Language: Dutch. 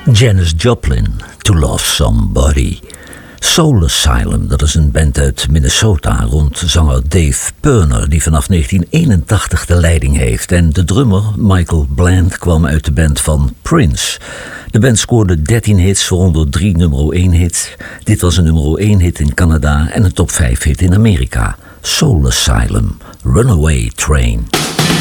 Janis Joplin, To Love Somebody. Soul Asylum, dat is een band uit Minnesota rond zanger Dave Pirner, die vanaf 1981 de leiding heeft. En de drummer Michael Bland kwam uit de band van Prince. De band scoorde 13 hits, waaronder 3 nummer 1 hits. Dit was een nummer 1 hit in Canada en een top 5 hit in Amerika. Soul Asylum, Runaway Train.